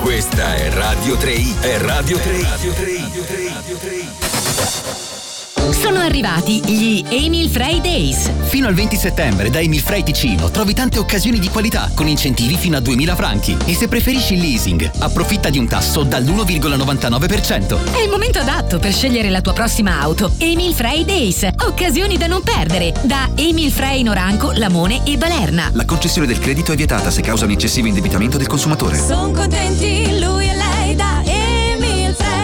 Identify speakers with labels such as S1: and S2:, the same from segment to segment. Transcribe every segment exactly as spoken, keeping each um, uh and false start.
S1: Questa è Radio tre i, è Radio tre i. Radio tre i. Radio tre i. Radio tre i.
S2: Sono arrivati gli Emil Frey Days.
S3: Fino al venti settembre da Emil Frey Ticino trovi tante occasioni di qualità con incentivi fino a duemila franchi. E se preferisci il leasing, approfitta di un tasso dall'uno virgola novantanove per cento.
S2: È il momento adatto per scegliere la tua prossima auto. Emil Frey Days. Occasioni da non perdere. Da Emil Frey in Oranco, Lamone e Balerna.
S4: La concessione del credito è vietata se causa un eccessivo indebitamento del consumatore.
S5: Sono contenti lui e lei da Emil Frey.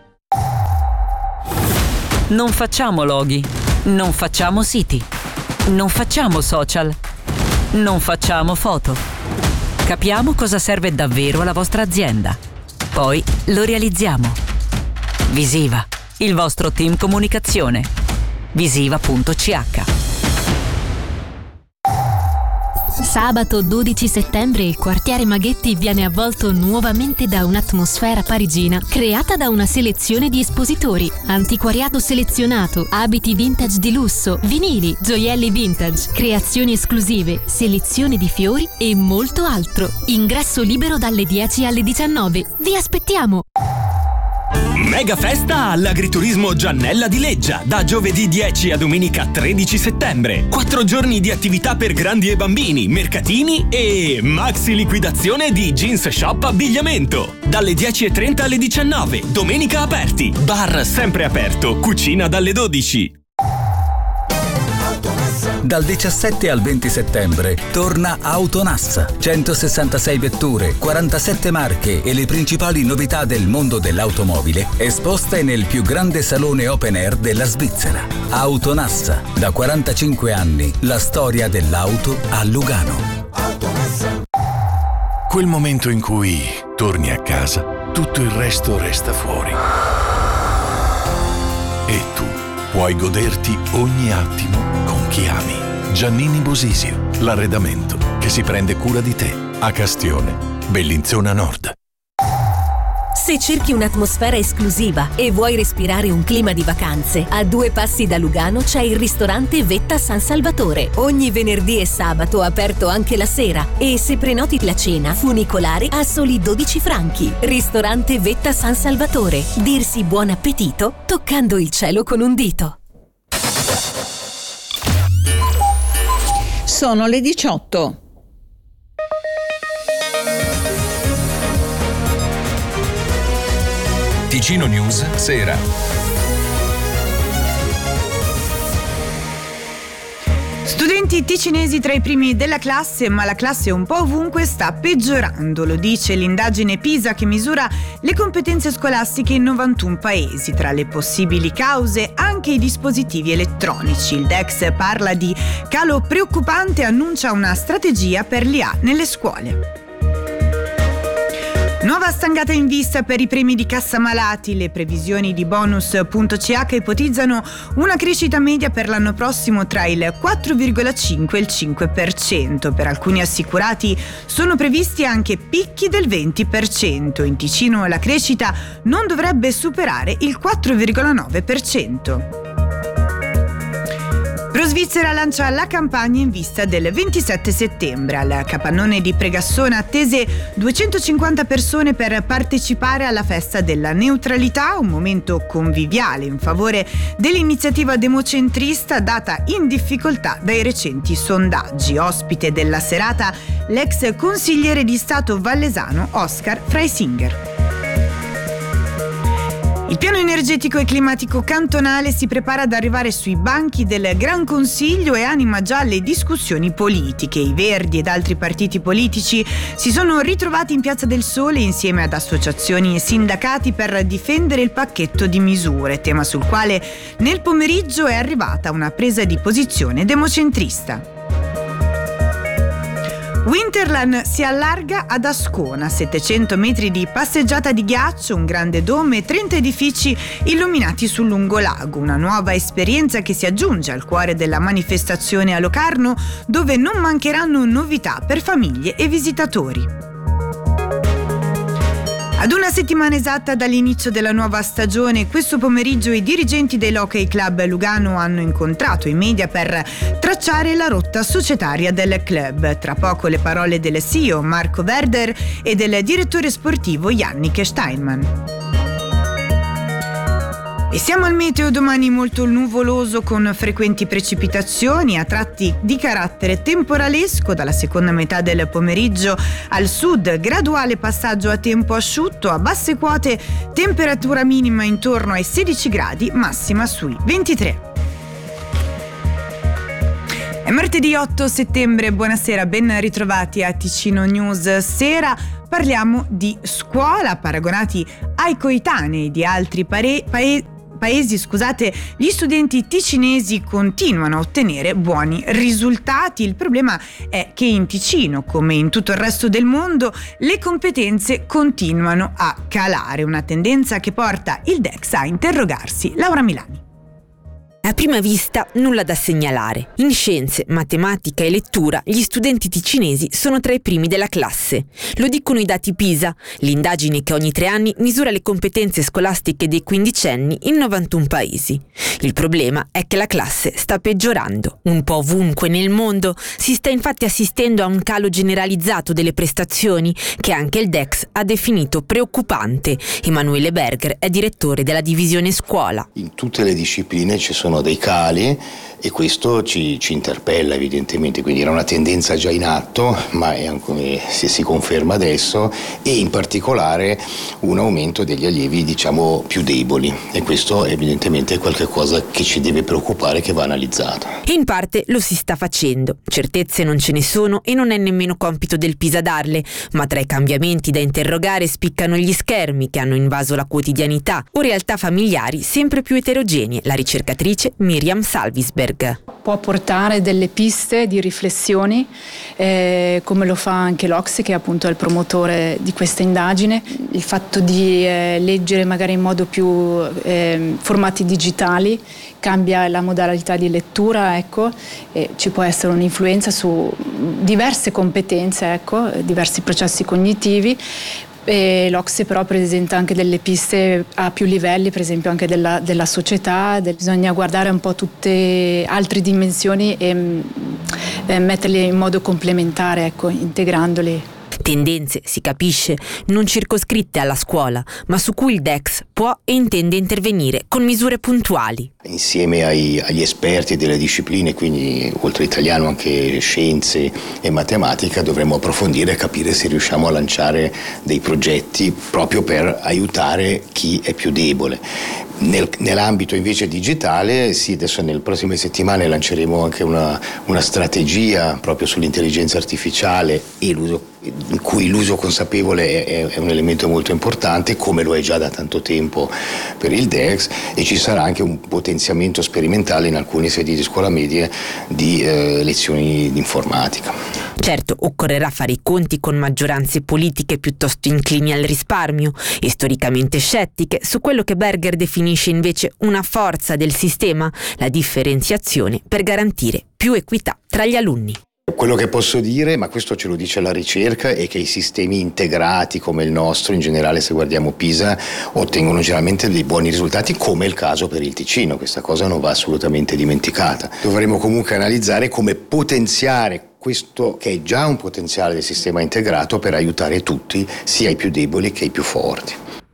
S6: Non facciamo loghi, non facciamo siti, non facciamo social, non facciamo foto. Capiamo cosa serve davvero alla vostra azienda. Poi lo realizziamo. Visiva, il vostro team comunicazione. visiva punto c h.
S7: Sabato dodici settembre il quartiere Maghetti viene avvolto nuovamente da un'atmosfera parigina creata da una selezione di espositori, antiquariato selezionato, abiti vintage di lusso, vinili, gioielli vintage, creazioni esclusive, selezione di fiori e molto altro. Ingresso libero dalle dieci alle diciannove. Vi aspettiamo!
S8: Mega festa all'agriturismo Giannella di Leggia, da giovedì dieci a domenica tredici settembre. Quattro giorni di attività per grandi e bambini, mercatini e maxi liquidazione di jeans shop abbigliamento. Dalle dieci e trenta alle diciannove, domenica aperti, bar sempre aperto, cucina dalle dodici.
S9: Dal diciassette al venti settembre torna Autonassa. centosessantasei vetture, quarantasette marche e le principali novità del mondo dell'automobile esposte nel più grande salone open air della Svizzera. Autonassa, da quarantacinque anni, la storia dell'auto a Lugano.
S10: Quel momento in cui torni a casa, tutto il resto resta fuori. E tu puoi goderti ogni attimo con chi ami. Giannini Bosisio, l'arredamento che si prende cura di te. A Castione, Bellinzona Nord.
S11: Se cerchi un'atmosfera esclusiva e vuoi respirare un clima di vacanze, a due passi da Lugano c'è il ristorante Vetta San Salvatore. Ogni venerdì e sabato aperto anche la sera, e se prenoti la cena, funicolare a soli dodici franchi. Ristorante Vetta San Salvatore. Dirsi buon appetito toccando il cielo con un dito.
S12: Sono le diciotto.
S1: Ticino News Sera.
S13: Studenti ticinesi tra i primi della classe, ma la classe un po' ovunque sta peggiorando, lo dice l'indagine PISA che misura le competenze scolastiche in novantuno paesi. Tra le possibili cause anche i dispositivi elettronici. Il D E X parla di calo preoccupante e annuncia una strategia per l'I A nelle scuole. Nuova stangata in vista per i premi di cassa malati. Le previsioni di bonus punto c h ipotizzano una crescita media per l'anno prossimo tra il quattro virgola cinque e il cinque per cento. Per alcuni assicurati sono previsti anche picchi del venti per cento. In Ticino la crescita non dovrebbe superare il quattro virgola nove per cento. ProSvizzera lancia la campagna in vista del ventisette settembre. Al capannone di Pregassona attese duecentocinquanta persone per partecipare alla festa della neutralità, un momento conviviale in favore dell'iniziativa democentrista data in difficoltà dai recenti sondaggi. Ospite della serata l'ex consigliere di Stato vallesano Oscar Freisinger. Il piano energetico e climatico cantonale si prepara ad arrivare sui banchi del Gran Consiglio e anima già le discussioni politiche. I Verdi ed altri partiti politici si sono ritrovati in Piazza del Sole insieme ad associazioni e sindacati per difendere il pacchetto di misure, tema sul quale nel pomeriggio è arrivata una presa di posizione democentrista. Winterland si allarga ad Ascona, settecento metri di passeggiata di ghiaccio, un grande dome e trenta edifici illuminati sul lungolago, una nuova esperienza che si aggiunge al cuore della manifestazione a Locarno, dove non mancheranno novità per famiglie e visitatori. Ad una settimana esatta dall'inizio della nuova stagione, questo pomeriggio i dirigenti dell'Hockey Club Lugano hanno incontrato i media per tracciare la rotta societaria del club. Tra poco le parole del C E O Marco Werder e del direttore sportivo Yannick Steinmann. E siamo al meteo, domani molto nuvoloso con frequenti precipitazioni, a tratti di carattere temporalesco dalla seconda metà del pomeriggio al sud, graduale passaggio a tempo asciutto, a basse quote temperatura minima intorno ai sedici gradi, massima sui ventitré. È martedì otto settembre, buonasera, ben ritrovati a Ticino News Sera. Parliamo di scuola, paragonati ai coetanei di altri pare- paesi. Paesi, scusate, gli studenti ticinesi continuano a ottenere buoni risultati. Il problema è che in Ticino, come in tutto il resto del mondo, le competenze continuano a calare, una tendenza che porta il D E X a interrogarsi. Laura Milani.
S12: A prima vista nulla da segnalare. In scienze, matematica e lettura gli studenti ticinesi sono tra i primi della classe. Lo dicono i dati PISA, l'indagine che ogni tre anni misura le competenze scolastiche dei quindicenni in novantuno paesi. Il problema è che la classe sta peggiorando. Un po' ovunque nel mondo si sta infatti assistendo a un calo generalizzato delle prestazioni che anche il D E X ha definito preoccupante. Emanuele Berger è direttore della divisione scuola.
S14: In tutte le discipline ci sono dei cali e questo ci, ci interpella evidentemente, quindi era una tendenza già in atto, ma è anche, si, si conferma adesso, e in particolare un aumento degli allievi diciamo più deboli, e questo evidentemente è qualcosa che ci deve preoccupare, che va analizzato.
S12: In parte lo si sta facendo, certezze non ce ne sono e non è nemmeno compito del PISA darle, ma tra i cambiamenti da interrogare spiccano gli schermi che hanno invaso la quotidianità o realtà familiari sempre più eterogenee. La ricercatrice Miriam Salvisberg.
S15: Può portare delle piste di riflessioni, eh, come lo fa anche l'O C S E, che appunto è il promotore di questa indagine. Il fatto di eh, leggere magari in modo più eh, formati digitali cambia la modalità di lettura, ecco, e ci può essere un'influenza su diverse competenze, ecco, diversi processi cognitivi. E l'O C S E però presenta anche delle piste a più livelli, per esempio anche della, della società. Del, bisogna guardare un po' tutte altre dimensioni e, e metterle in modo complementare, ecco, integrandoli.
S12: Tendenze, si capisce, non circoscritte alla scuola, ma su cui il D E X può e intende intervenire con misure puntuali.
S14: Insieme ai, agli esperti delle discipline, quindi oltre italiano anche scienze e matematica, dovremmo approfondire e capire se riusciamo a lanciare dei progetti proprio per aiutare chi è più debole. Nel, nell'ambito invece digitale, sì, adesso nelle prossime settimane lanceremo anche una, una strategia proprio sull'intelligenza artificiale, e l'uso, in cui l'uso consapevole è, è un elemento molto importante, come lo è già da tanto tempo per il D E X, e ci sarà anche un potenziamento sperimentale in alcune sedi di scuola media di eh, lezioni di informatica.
S12: Certo, occorrerà fare i conti con maggioranze politiche piuttosto inclini al risparmio e storicamente scettiche su quello che Berger definisce invece una forza del sistema, la differenziazione per garantire più equità tra gli alunni.
S14: Quello che posso dire, ma questo ce lo dice la ricerca, è che i sistemi integrati come il nostro, in generale se guardiamo PISA, ottengono generalmente dei buoni risultati, come è il caso per il Ticino. Questa cosa non va assolutamente dimenticata. Dovremo comunque analizzare come potenziare questo, che è già un potenziale del sistema integrato, per aiutare tutti, sia i più deboli che i più forti.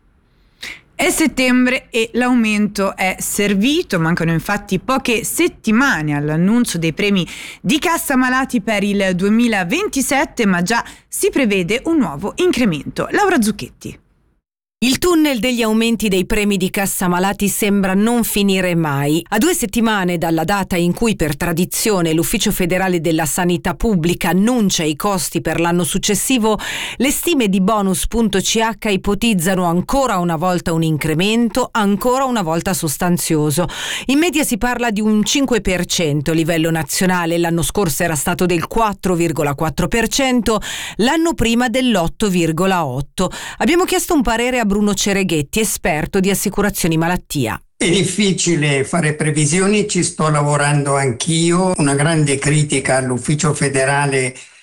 S13: È settembre e l'aumento è servito, mancano infatti poche settimane all'annuncio dei premi di cassa malati per il duemilaventisette, ma già si prevede un nuovo incremento. Laura Zucchetti.
S16: Il tunnel degli aumenti dei premi di cassa malati sembra non finire mai. A due settimane dalla data in cui per tradizione l'Ufficio Federale della Sanità Pubblica annuncia i costi per l'anno successivo, le stime di bonus punto c h ipotizzano ancora una volta un incremento, ancora una volta sostanzioso. In media si parla di un cinque per cento a livello nazionale, l'anno scorso era stato del quattro virgola quattro per cento, l'anno prima dell'otto virgola otto per cento. Abbiamo chiesto un parere a Bruno Cereghetti, esperto di assicurazioni malattia.
S17: È difficile fare previsioni, ci sto lavorando anch'io. Una grande critica all'Ufficio Federale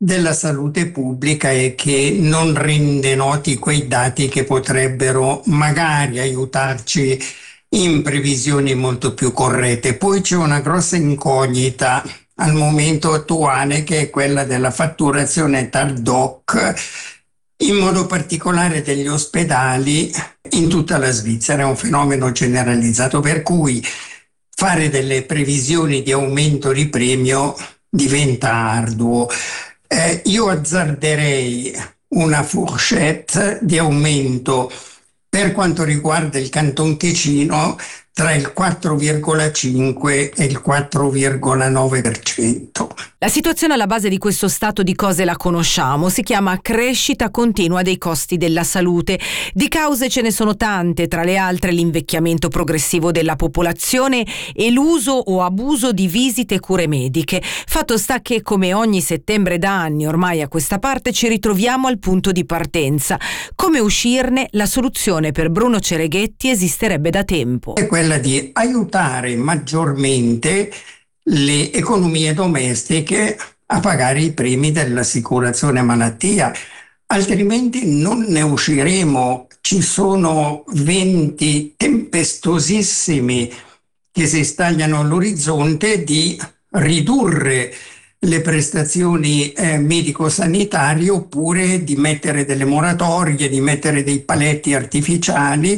S17: della salute pubblica e che non rende noti quei dati che potrebbero magari aiutarci in previsioni molto più corrette. Poi c'è una grossa incognita al momento attuale, che è quella della fatturazione TARDOC, in modo particolare degli ospedali in tutta la Svizzera. È un fenomeno generalizzato, per cui fare delle previsioni di aumento di premio diventa arduo. Eh, io azzarderei una fourchette di aumento per quanto riguarda il Canton Ticino tra il quattro virgola cinque e il quattro virgola nove per cento.
S16: La situazione alla base di questo stato di cose la conosciamo, si chiama crescita continua dei costi della salute. Di cause ce ne sono tante, tra le altre l'invecchiamento progressivo della popolazione e l'uso o abuso di visite e cure mediche. Fatto sta che, come ogni settembre da anni ormai a questa parte, ci ritroviamo al punto di partenza. Come uscirne? La soluzione per Bruno Cereghetti esisterebbe da tempo.
S17: È quella di aiutare maggiormente le economie domestiche a pagare i premi dell'assicurazione malattia, altrimenti non ne usciremo. Ci sono venti tempestosissimi che si stagliano all'orizzonte di ridurre le prestazioni eh, medico-sanitarie, oppure di mettere delle moratorie, di mettere dei paletti artificiali,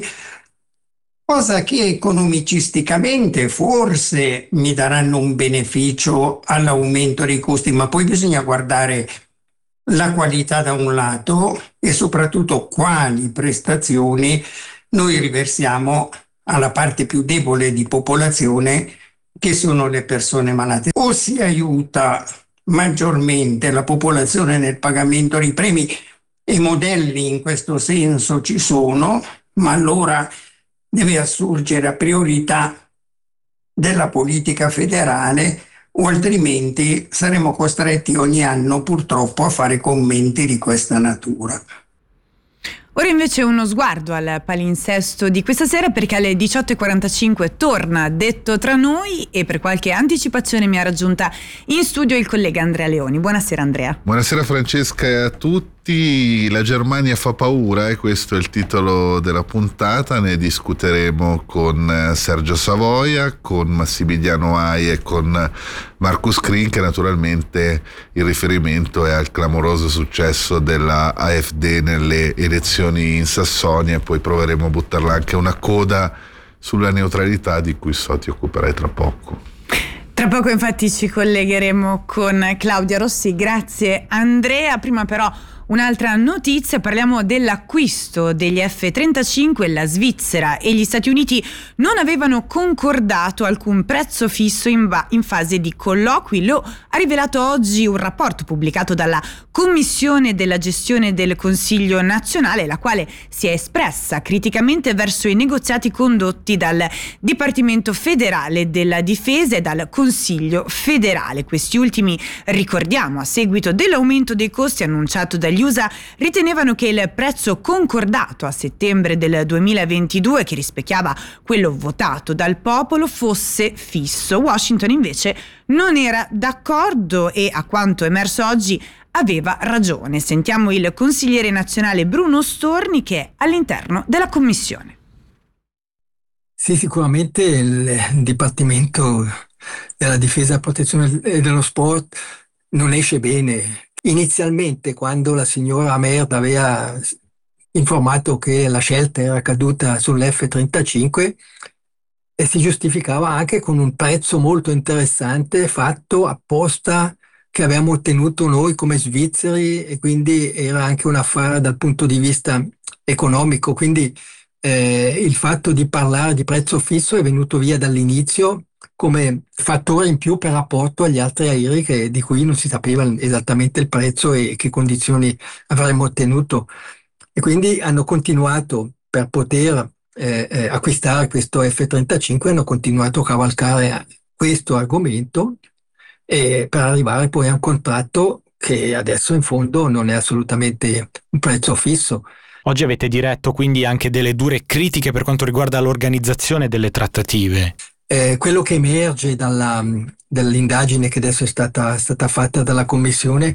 S17: cosa che economicisticamente forse mi daranno un beneficio all'aumento dei costi, ma poi bisogna guardare la qualità da un lato e soprattutto quali prestazioni noi riversiamo alla parte più debole di popolazione, che sono le persone malate. O si aiuta maggiormente la popolazione nel pagamento dei premi, e modelli in questo senso ci sono, ma allora deve assurgere a priorità della politica federale, o altrimenti saremo costretti ogni anno purtroppo a fare commenti di questa natura.
S13: Ora invece uno sguardo al palinsesto di questa sera, perché alle diciotto e quarantacinque torna Detto tra noi, e per qualche anticipazione mi ha raggiunta in studio il collega Andrea Leoni. Buonasera Andrea.
S18: Buonasera Francesca e a tutti. La Germania fa paura, e questo è il titolo della puntata. Ne discuteremo con Sergio Savoia, con Massimiliano Ai e con Markus Krin, che naturalmente il riferimento è al clamoroso successo della AfD nelle elezioni in Sassonia, e poi proveremo a buttarla anche una coda sulla neutralità, di cui so ti occuperai tra poco.
S13: Tra poco infatti ci collegheremo con Claudia Rossi. Grazie Andrea. Prima però un'altra notizia, parliamo dell'acquisto degli F trentacinque. La Svizzera e gli Stati Uniti non avevano concordato alcun prezzo fisso in, va- in fase di colloqui. Lo ha rivelato oggi un rapporto pubblicato dalla Commissione della gestione del Consiglio nazionale, la quale si è espressa criticamente verso i negoziati condotti dal Dipartimento federale della difesa e dal Consiglio federale. Questi ultimi, ricordiamo, a seguito dell'aumento dei costi annunciato dagli U S A, ritenevano che il prezzo concordato a settembre del duemilaventidue, che rispecchiava quello votato dal popolo, fosse fisso. Washington invece non era d'accordo e, a quanto emerso oggi, aveva ragione. Sentiamo il consigliere nazionale Bruno Storni, che è all'interno della commissione.
S19: Sì, sicuramente il Dipartimento della Difesa, Protezione e dello Sport non esce bene. Inizialmente, quando la signora Merd aveva informato che la scelta era caduta sull'F trentacinque, e si giustificava anche con un prezzo molto interessante fatto apposta, che abbiamo ottenuto noi come svizzeri, e quindi era anche un affare dal punto di vista economico. Quindi eh, il fatto di parlare di prezzo fisso è venuto via dall'inizio come fattore in più per rapporto agli altri aerei, che, di cui non si sapeva esattamente il prezzo e che condizioni avremmo ottenuto, e quindi hanno continuato, per poter eh, eh, acquistare questo F trentacinque, hanno continuato a cavalcare questo argomento, e per arrivare poi a un contratto che adesso in fondo non è assolutamente un prezzo fisso.
S20: Oggi avete diretto quindi anche delle dure critiche per quanto riguarda l'organizzazione delle trattative.
S19: Eh, quello che emerge dalla, dall'indagine che adesso è stata, stata fatta dalla Commissione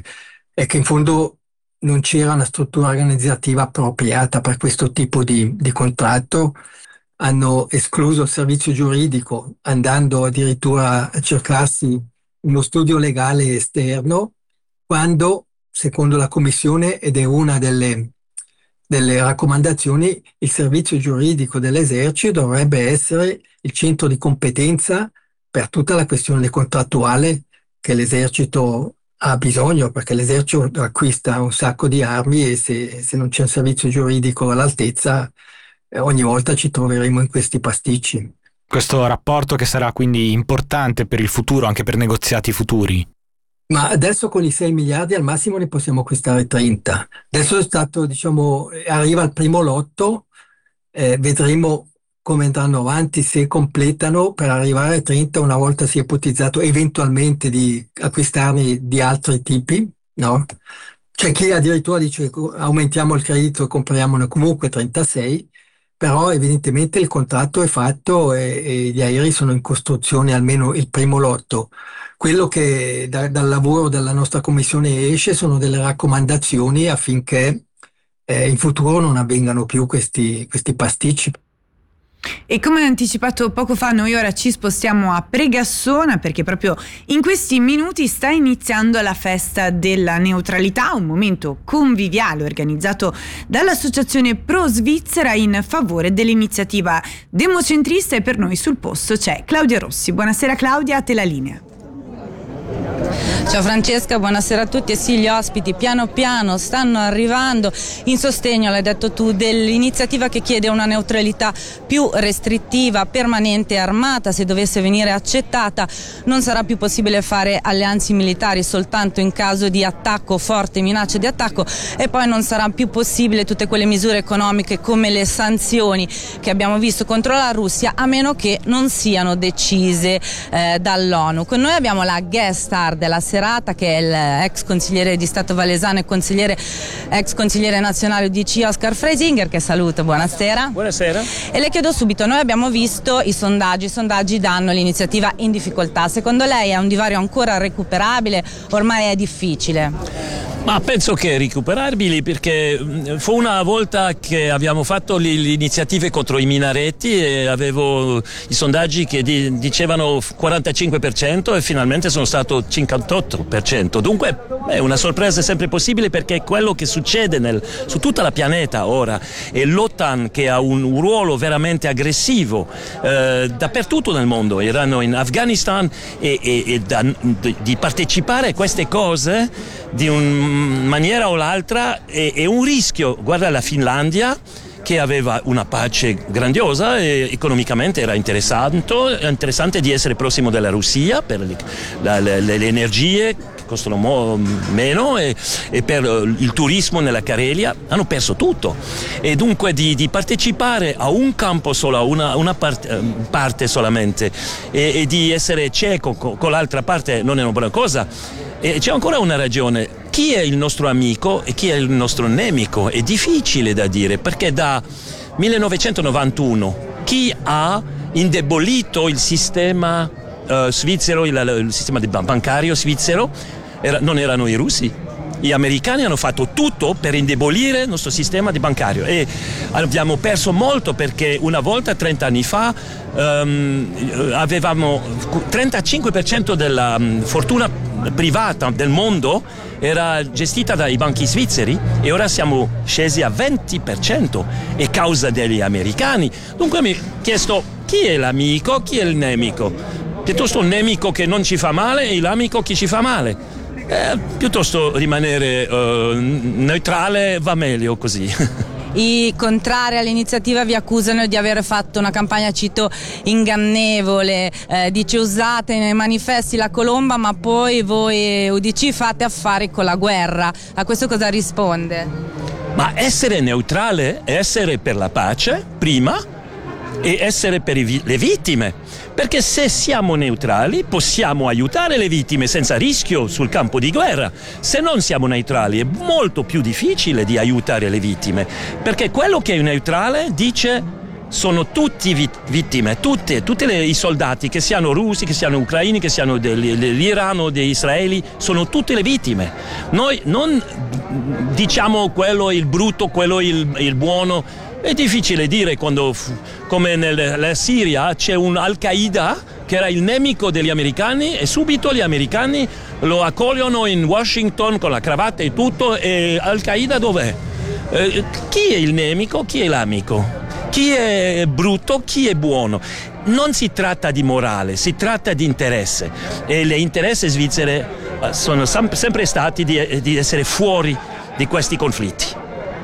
S19: è che in fondo non c'era una struttura organizzativa appropriata per questo tipo di, di contratto. Hanno escluso il servizio giuridico, andando addirittura a cercarsi uno studio legale esterno, quando, secondo la Commissione, ed è una delle, delle raccomandazioni, il servizio giuridico dell'esercito dovrebbe essere il centro di competenza per tutta la questione contrattuale che l'esercito ha bisogno, perché l'esercito acquista un sacco di armi e se, se non c'è un servizio giuridico all'altezza, eh, ogni volta ci troveremo in questi pasticci.
S20: Questo rapporto che sarà quindi importante per il futuro, anche per negoziati futuri.
S19: Ma adesso con i sei miliardi al massimo ne possiamo acquistare trenta. Adesso è stato, diciamo, arriva il primo lotto, eh, vedremo come andranno avanti, se completano per arrivare a trenta. Una volta si è ipotizzato eventualmente di acquistarne di altri tipi, no? C'è chi addirittura dice aumentiamo il credito e compriamone comunque trentasei, però evidentemente il contratto è fatto e, e gli aerei sono in costruzione, almeno il primo lotto. Quello che da, dal lavoro della nostra commissione esce sono delle raccomandazioni affinché eh, in futuro non avvengano più questi, questi pasticci.
S13: E come anticipato poco fa, noi ora ci spostiamo a Pregassona, perché proprio in questi minuti sta iniziando la festa della neutralità, un momento conviviale organizzato dall'associazione Pro Svizzera in favore dell'iniziativa democentrista, e per noi sul posto c'è Claudia Rossi. Buonasera Claudia, a te la linea.
S21: Ciao Francesca, buonasera a tutti. E sì, gli ospiti piano piano stanno arrivando in sostegno, l'hai detto tu, dell'iniziativa che chiede una neutralità più restrittiva, permanente e armata. Se dovesse venire accettata non sarà più possibile fare alleanze militari soltanto in caso di attacco, forte minaccia di attacco, e poi non sarà più possibile tutte quelle misure economiche come le sanzioni che abbiamo visto contro la Russia, a meno che non siano decise eh, dall'ONU. Con noi abbiamo la guest star della serata, che è l'ex consigliere di Stato valesano e consigliere, ex consigliere nazionale U D C Oscar Freisinger, che saluto. Buonasera.
S22: Buonasera.
S21: E le chiedo subito, noi abbiamo visto i sondaggi, i sondaggi danno l'iniziativa in difficoltà. Secondo lei è un divario ancora recuperabile? Ormai è difficile?
S22: Ma penso che è recuperabile, perché fu una volta che abbiamo fatto le iniziative contro i minaretti e avevo i sondaggi che di, dicevano quarantacinque per cento e finalmente sono stato cinquantotto per cento. Dunque è una sorpresa sempre possibile, perché è quello che succede nel, su tutta la pianeta ora, e l'OTAN che ha un, un ruolo veramente aggressivo eh, dappertutto nel mondo. Erano in Afghanistan e, e, e da, di, di partecipare a queste cose di un maniera o l'altra è, è un rischio. Guarda la Finlandia, che aveva una pace grandiosa e economicamente era interessante, interessante di essere prossimo della Russia per le, la, le, le energie che costano mo, meno e, e per il turismo nella Carelia. Hanno perso tutto, e dunque di, di partecipare a un campo solo, a una, una part, parte solamente, e, e di essere cieco con, con l'altra parte non è una buona cosa. E c'è ancora una ragione: chi è il nostro amico e chi è il nostro nemico è difficile da dire, perché da millenovecentonovantuno chi ha indebolito il sistema uh, svizzero, il, il sistema bancario svizzero, era, non erano i russi. Gli americani hanno fatto tutto per indebolire il nostro sistema di bancario, e abbiamo perso molto, perché una volta, trenta anni fa, um, avevamo trentacinque per cento della um, fortuna privata del mondo era gestita dai banchi svizzeri, e ora siamo scesi a venti per cento, e causa degli americani. Dunque mi ho chiesto: chi è l'amico, chi è il nemico? Piuttosto un nemico che non ci fa male e l'amico che ci fa male. Eh, piuttosto rimanere uh, neutrale va meglio così.
S21: I contrari all'iniziativa vi accusano di aver fatto una campagna, cito, ingannevole, eh, dice usate nei manifesti la colomba, ma poi voi U D C fate affari con la guerra. A questo cosa risponde?
S22: Ma essere neutrale è essere per la pace prima e essere per i, le vittime, perché se siamo neutrali possiamo aiutare le vittime senza rischio sul campo di guerra. Se non siamo neutrali è molto più difficile di aiutare le vittime, perché quello che è neutrale dice sono tutti vittime, tutti, tutti i soldati, che siano russi, che siano ucraini, che siano dell'Iran o di Israele, sono tutte le vittime. Noi non diciamo quello il brutto, quello il, il buono. È difficile dire quando, come nella Siria, c'è un Al-Qaeda che era il nemico degli americani e subito gli americani lo accogliono in Washington con la cravatta e tutto, e Al-Qaeda dov'è? Eh, chi è il nemico, chi è l'amico? Chi è brutto, chi è buono? Non si tratta di morale, si tratta di interesse, e gli interessi svizzeri sono sempre stati di, di essere fuori di questi conflitti.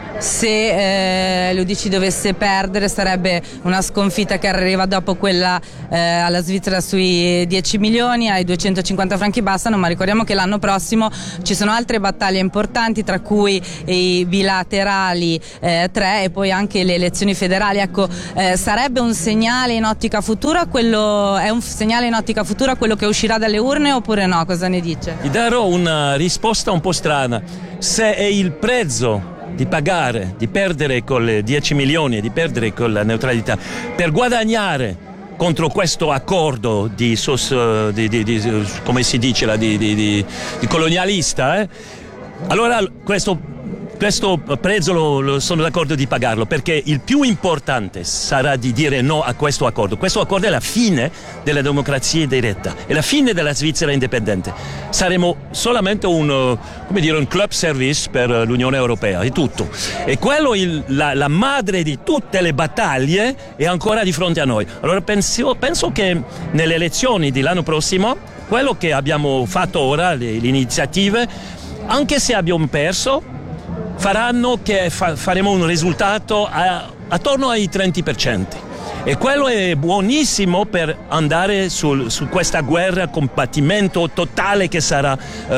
S21: Se eh, l'U D C dovesse perdere sarebbe una sconfitta che arriva dopo quella eh, alla Svizzera sui dieci milioni, ai duecentocinquanta franchi bastano, ma ricordiamo che l'anno prossimo ci sono altre battaglie importanti, tra cui i bilaterali eh, tre e poi anche le elezioni federali. Ecco, eh, sarebbe un segnale in ottica futura, quello, è un segnale in ottica futura quello che uscirà dalle urne oppure no? Cosa ne dice?
S22: Ti darò una risposta un po' strana. Se è il prezzo di pagare, di perdere con le dieci milioni e di perdere con la neutralità per guadagnare contro questo accordo di, sos, di, di, di come si dice, di, di, di, di colonialista, eh? Allora questo, questo prezzo lo, lo sono d'accordo di pagarlo, perché il più importante sarà di dire no a questo accordo. Questo accordo è la fine della democrazia diretta, è la fine della Svizzera indipendente. Saremo solamente un, come dire, un club service per l'Unione Europea, è tutto. E quello il, la, la madre di tutte le battaglie è ancora di fronte a noi. Allora penso, penso che nelle elezioni dell'anno prossimo, quello che abbiamo fatto ora, le, le iniziative, anche se abbiamo perso, faranno che fa, faremo un risultato a, attorno ai trenta per cento, e quello è buonissimo per andare sul, su questa guerra, combattimento totale che sarà eh,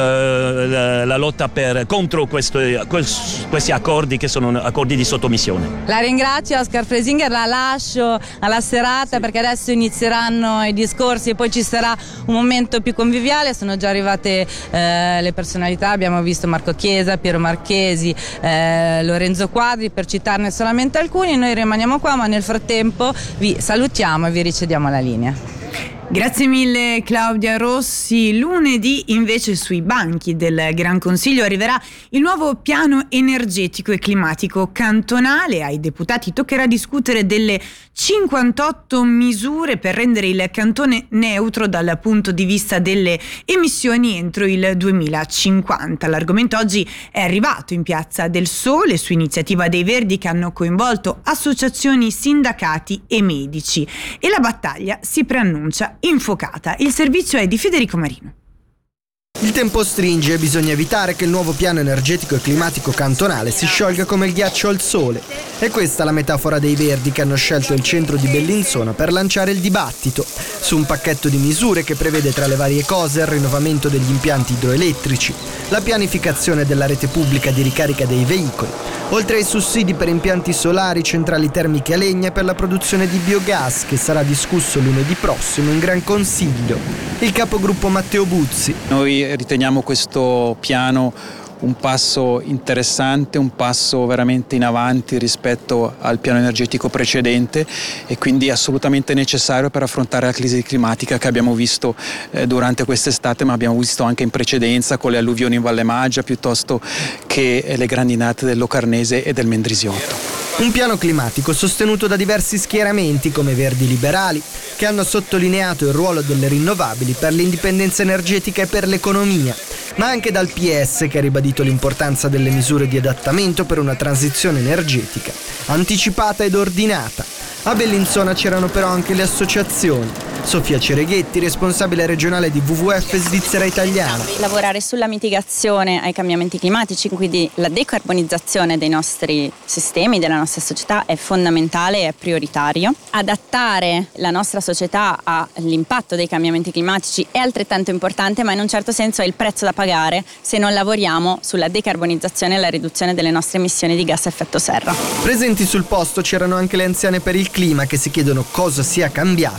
S22: la, la lotta per, contro questo, questi accordi che sono accordi di sottomissione.
S21: La ringrazio Oscar Fresinger, la lascio alla serata, sì, perché adesso inizieranno i discorsi e poi ci sarà un momento più conviviale. Sono già arrivate eh, le personalità, abbiamo visto Marco Chiesa, Piero Marchesi, eh, Lorenzo Quadri, per citarne solamente alcuni. Noi rimaniamo qua, ma nel frattempo vi salutiamo e vi ricediamo la linea.
S13: Grazie mille Claudia Rossi. Lunedì invece sui banchi del Gran Consiglio arriverà il nuovo piano energetico e climatico cantonale. Ai deputati toccherà discutere delle cinquantotto misure per rendere il cantone neutro dal punto di vista delle emissioni entro il duemilacinquanta. L'argomento oggi è arrivato in Piazza del Sole su iniziativa dei Verdi, che hanno coinvolto associazioni, sindacati e medici, e la battaglia si preannuncia infuocata. Il servizio è di Federico Marino.
S2: Il tempo stringe e bisogna evitare che il nuovo piano energetico e climatico cantonale si sciolga come il ghiaccio al sole. È questa la metafora dei Verdi, che hanno scelto il centro di Bellinzona per lanciare il dibattito su un pacchetto di misure che prevede, tra le varie cose, il rinnovamento degli impianti idroelettrici, la pianificazione della rete pubblica di ricarica dei veicoli, oltre ai sussidi per impianti solari, centrali termiche a legna e per la produzione di biogas, che sarà discusso lunedì prossimo in Gran Consiglio. Il capogruppo Matteo Buzzi:
S3: noi riteniamo questo piano un passo interessante, un passo veramente in avanti rispetto al piano energetico precedente, e quindi assolutamente necessario per affrontare la crisi climatica che abbiamo visto eh, durante quest'estate, ma abbiamo visto anche in precedenza con le alluvioni in Valle Maggia, piuttosto che le grandinate del Locarnese e del Mendrisiotto.
S2: Un piano climatico sostenuto da diversi schieramenti come Verdi Liberali, che hanno sottolineato il ruolo delle rinnovabili per l'indipendenza energetica e per l'economia, ma anche dal P S, che ha ribadito l'importanza delle misure di adattamento per una transizione energetica anticipata ed ordinata. A Bellinzona c'erano però anche le associazioni. Sofia Cereghetti, responsabile regionale di W W F Svizzera Italiana.
S23: Lavorare sulla mitigazione ai cambiamenti climatici, quindi la decarbonizzazione dei nostri sistemi, della nostra società, è fondamentale e è prioritario. Adattare la nostra società all'impatto dei cambiamenti climatici è altrettanto importante, ma in un certo senso è il prezzo da pagare se non lavoriamo sulla decarbonizzazione e la riduzione delle nostre emissioni di gas a effetto serra.
S2: Presenti sul posto c'erano anche le anziane per il clima, che si chiedono cosa sia cambiato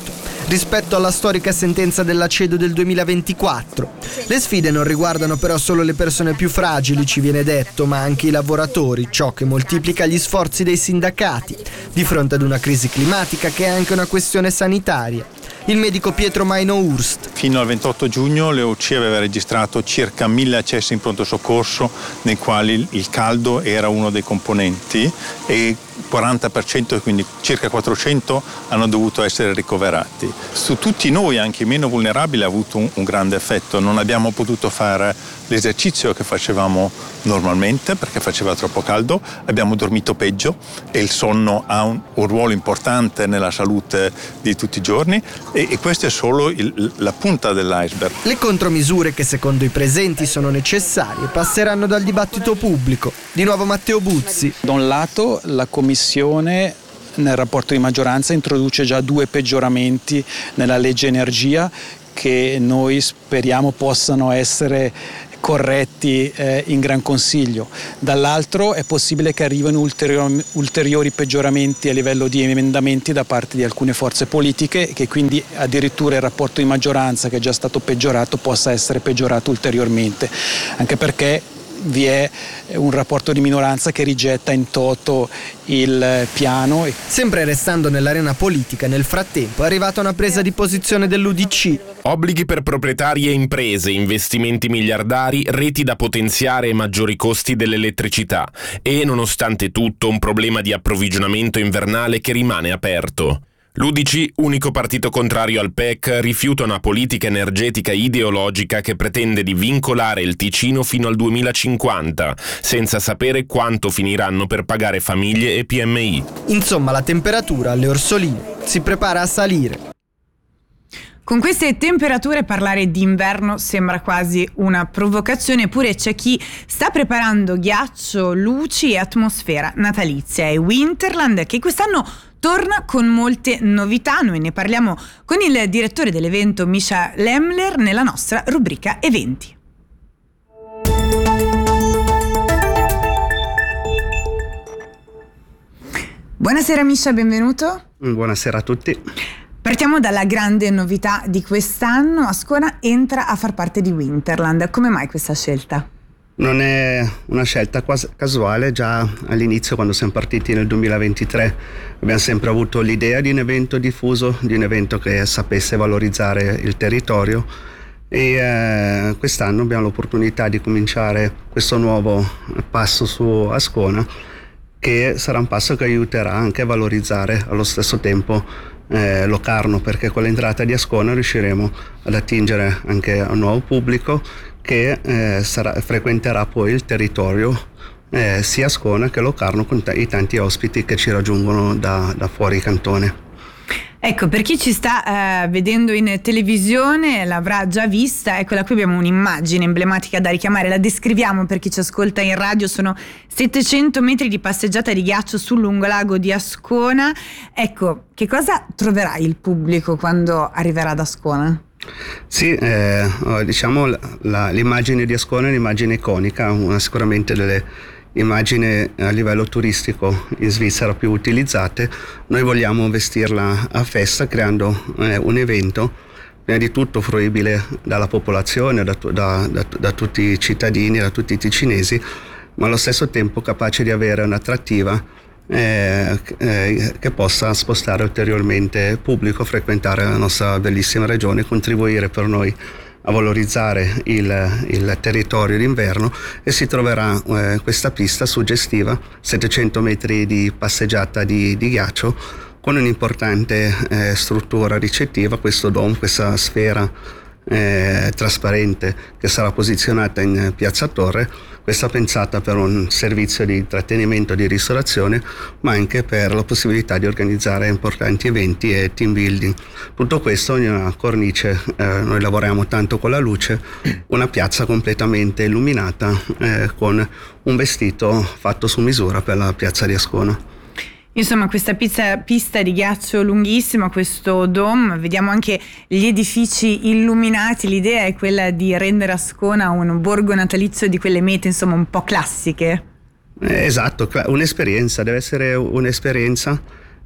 S2: rispetto alla storica sentenza dell'Acedo del duemilaventiquattro. Le sfide non riguardano però solo le persone più fragili, ci viene detto, ma anche i lavoratori, ciò che moltiplica gli sforzi dei sindacati, di fronte ad una crisi climatica che è anche una questione sanitaria. Il medico Pietro Maino Urst.
S4: Fino al ventotto giugno l'E U C aveva registrato circa mille accessi in pronto soccorso, nei quali il caldo era uno dei componenti, e quaranta per cento, quindi circa quattrocento, hanno dovuto essere ricoverati. Su tutti noi, anche i meno vulnerabili, ha avuto un, un grande effetto. Non abbiamo potuto fare l'esercizio che facevamo normalmente perché faceva troppo caldo, abbiamo dormito peggio e il sonno ha un, un ruolo importante nella salute di tutti i giorni, e, e questo è solo il, la punta dell'iceberg.
S2: Le contromisure che secondo i presenti sono necessarie passeranno dal dibattito pubblico. Di nuovo Matteo Buzzi.
S3: Da un lato la Commissione nel rapporto di maggioranza introduce già due peggioramenti nella legge energia che noi speriamo possano essere corretti eh, in Gran Consiglio. Dall'altro è possibile che arrivino ulteriori, ulteriori peggioramenti a livello di emendamenti da parte di alcune forze politiche, che quindi addirittura il rapporto di maggioranza, che è già stato peggiorato, possa essere peggiorato ulteriormente, anche perché vi è un rapporto di minoranza che rigetta in toto il piano.
S2: Sempre restando nell'arena politica, nel frattempo è arrivata una presa di posizione dell'U D C.
S5: Obblighi per proprietari e imprese, investimenti miliardari, reti da potenziare e maggiori costi dell'elettricità. E, nonostante tutto, un problema di approvvigionamento invernale che rimane aperto. L'U D C, unico partito contrario al P E C, rifiuta una politica energetica ideologica che pretende di vincolare il Ticino fino al duemilacinquanta, senza sapere quanto finiranno per pagare famiglie e P M I.
S2: Insomma, la temperatura alle Orsoline si prepara a salire.
S13: Con queste temperature parlare di inverno sembra quasi una provocazione, eppure c'è chi sta preparando ghiaccio, luci e atmosfera natalizia. È Winterland che quest'anno torna con molte novità. Noi ne parliamo con il direttore dell'evento Misha Lemler nella nostra rubrica Eventi. Buonasera Misha, benvenuto.
S6: Buonasera a tutti.
S13: Partiamo dalla grande novità di quest'anno. Ascona entra a far parte di Winterland. Come mai questa scelta?
S6: Non è una scelta quasi casuale. Già all'inizio, quando siamo partiti nel duemilaventitré, abbiamo sempre avuto l'idea di un evento diffuso, di un evento che sapesse valorizzare il territorio, e eh, quest'anno abbiamo l'opportunità di cominciare questo nuovo passo su Ascona, che sarà un passo che aiuterà anche a valorizzare allo stesso tempo Eh, Locarno, perché con l'entrata di Ascona riusciremo ad attingere anche a un nuovo pubblico che eh, sarà, frequenterà poi il territorio eh, sia Ascona che Locarno, con t- i tanti ospiti che ci raggiungono da, da fuori cantone.
S13: Ecco, per chi ci sta eh, vedendo in televisione l'avrà già vista. Ecco, da qui abbiamo un'immagine emblematica da richiamare, la descriviamo per chi ci ascolta in radio. Sono settecento metri di passeggiata di ghiaccio sul lungolago di Ascona. Ecco, che cosa troverà il pubblico quando arriverà ad Ascona?
S6: Sì, eh, diciamo la, la, l'immagine di Ascona è un'immagine iconica, una sicuramente delle immagini a livello turistico in Svizzera più utilizzate. Noi vogliamo vestirla a festa creando eh, un evento prima di tutto fruibile dalla popolazione, da, da, da, da tutti i cittadini, da tutti i ticinesi, ma allo stesso tempo capace di avere un'attrattiva eh, eh, che possa spostare ulteriormente pubblico, frequentare la nostra bellissima regione, contribuire per noi a valorizzare il, il territorio d'inverno. E si troverà eh, questa pista suggestiva, settecento metri di passeggiata di, di ghiaccio, con un'importante eh, struttura ricettiva, questo dome, questa sfera eh, trasparente che sarà posizionata in Piazza Torre. Questa pensata per un servizio di intrattenimento, di ristorazione, ma anche per la possibilità di organizzare importanti eventi e team building. Tutto questo in una cornice, eh, noi lavoriamo tanto con la luce, una piazza completamente illuminata eh, con un vestito fatto su misura per la piazza di Ascona.
S13: Insomma, questa pizza, pista di ghiaccio lunghissima, questo dome, vediamo anche gli edifici illuminati. L'idea è quella di rendere Ascona un borgo natalizio di quelle mete, insomma, un po' classiche.
S6: Eh, esatto, un'esperienza, deve essere un'esperienza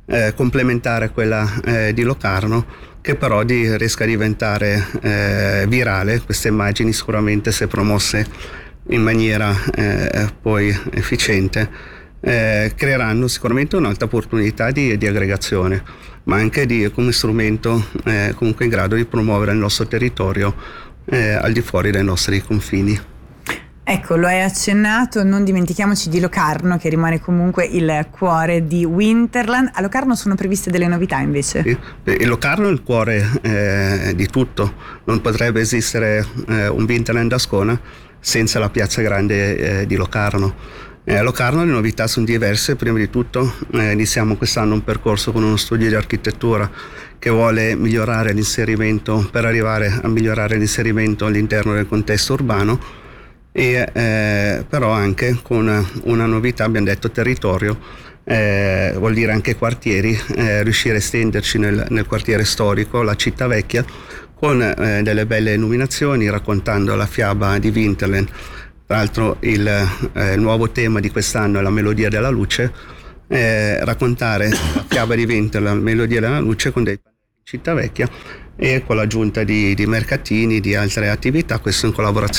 S6: eh, complementare a quella eh, di Locarno, che però di, riesca a diventare eh, virale. Queste immagini sicuramente, se promosse in maniera eh, poi efficiente, eh, creeranno sicuramente un'alta opportunità di, di aggregazione, ma anche di, come strumento eh, comunque in grado di promuovere il nostro territorio eh, al di fuori dei nostri confini.
S13: Ecco, lo hai accennato, non dimentichiamoci di Locarno, che rimane comunque il cuore di Winterland. A Locarno sono previste delle novità invece?
S6: Sì. Il Locarno è il cuore eh, di tutto. Non potrebbe esistere eh, un Winterland Ascona senza la piazza grande eh, di Locarno. Eh, a Locarno le novità sono diverse. Prima di tutto eh, iniziamo quest'anno un percorso con uno studio di architettura che vuole migliorare l'inserimento, per arrivare a migliorare l'inserimento all'interno del contesto urbano. E eh, però anche con una novità, abbiamo detto territorio, eh, vuol dire anche quartieri, eh, riuscire a estenderci nel, nel quartiere storico, la città vecchia, con eh, delle belle illuminazioni, raccontando la fiaba di Winterland. Tra l'altro il eh, nuovo tema di quest'anno è la melodia della luce, eh, raccontare la fiaba di Winterland, la melodia della luce con dei città vecchia e con l'aggiunta di, di mercatini, di altre attività, questo in collaborazione